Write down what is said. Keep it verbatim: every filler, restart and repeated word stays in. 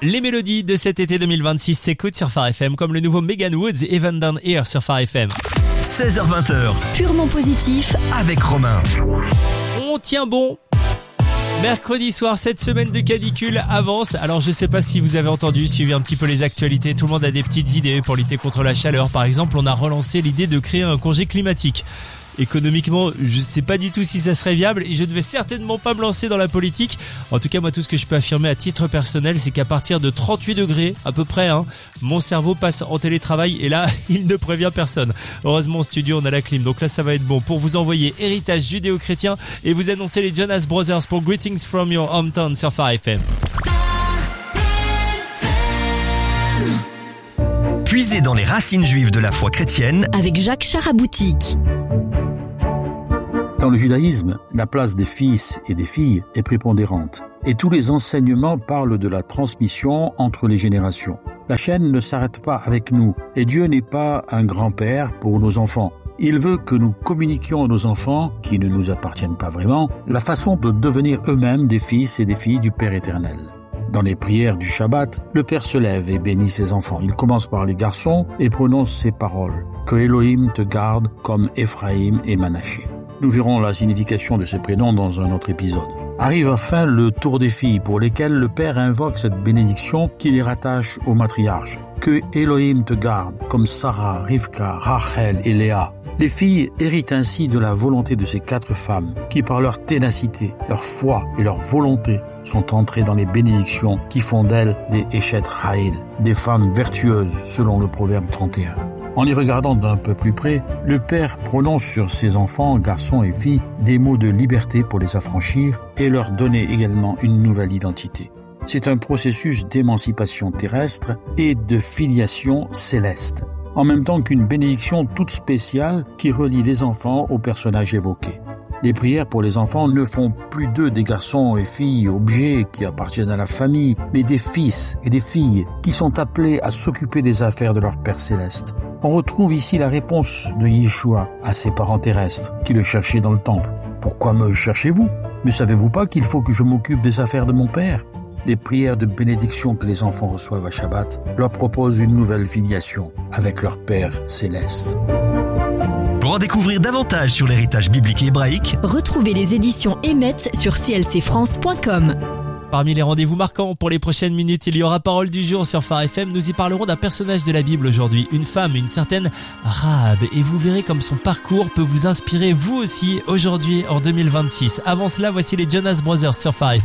Les mélodies de cet été deux mille vingt-six s'écoutent sur Phare F M, comme le nouveau Megan Woods et Even Down Here sur Phare F M. seize heures vingt, purement positif avec Romain. On tient bon. Mercredi soir, cette semaine de canicule avance. Alors je sais pas si vous avez entendu, suivi un petit peu les actualités, tout le monde a des petites idées pour lutter contre la chaleur. Par exemple, on a relancé l'idée de créer un congé climatique. Économiquement, je sais pas du tout si ça serait viable et je ne vais certainement pas me lancer dans la politique. En tout cas, moi, tout ce que je peux affirmer à titre personnel, c'est qu'à partir de trente-huit degrés, à peu près, hein, mon cerveau passe en télétravail et là, il ne prévient personne. Heureusement, en studio, on a la clim, donc là, ça va être bon pour vous envoyer héritage judéo-chrétien et vous annoncer les Jonas Brothers pour Greetings from your hometown sur Phare F M. Puisez dans les racines juives de la foi chrétienne avec Jacques Charaboutique. Dans le judaïsme, la place des fils et des filles est prépondérante et tous les enseignements parlent de la transmission entre les générations. La chaîne ne s'arrête pas avec nous et Dieu n'est pas un grand-père pour nos enfants. Il veut que nous communiquions à nos enfants, qui ne nous appartiennent pas vraiment, la façon de devenir eux-mêmes des fils et des filles du Père éternel. Dans les prières du Shabbat, le Père se lève et bénit ses enfants. Il commence par les garçons et prononce ces paroles. Que Elohim te garde comme Ephraïm et Manaché. Nous verrons la signification de ces prénoms dans un autre épisode. Arrive enfin le tour des filles pour lesquelles le Père invoque cette bénédiction qui les rattache au matriarche. Que Elohim te garde, comme Sarah, Rivka, Rachel et Léa. Les filles héritent ainsi de la volonté de ces quatre femmes qui, par leur ténacité, leur foi et leur volonté, sont entrées dans les bénédictions qui font d'elles des Eshet Chayil, des femmes vertueuses selon le proverbe trente et un. En y regardant d'un peu plus près, le Père prononce sur ses enfants, garçons et filles, des mots de liberté pour les affranchir et leur donner également une nouvelle identité. C'est un processus d'émancipation terrestre et de filiation céleste, en même temps qu'une bénédiction toute spéciale qui relie les enfants aux personnages évoqués. Les prières pour les enfants ne font plus d'eux des garçons et filles objets qui appartiennent à la famille, mais des fils et des filles qui sont appelés à s'occuper des affaires de leur Père céleste. On retrouve ici la réponse de Yeshua à ses parents terrestres qui le cherchaient dans le temple. « Pourquoi me cherchez-vous ? Ne savez-vous pas qu'il faut que je m'occupe des affaires de mon Père ?» Les prières de bénédiction que les enfants reçoivent à Shabbat leur proposent une nouvelle filiation avec leur Père céleste. Pour en découvrir davantage sur l'héritage biblique hébraïque, retrouvez les éditions Emet sur c l c france point com. Parmi les rendez-vous marquants pour les prochaines minutes, il y aura Parole du jour sur Phare F M. Nous y parlerons d'un personnage de la Bible aujourd'hui, une femme, une certaine Rahab. Et vous verrez comme son parcours peut vous inspirer vous aussi aujourd'hui en deux mille vingt-six. Avant cela, voici les Jonas Brothers sur Phare F M.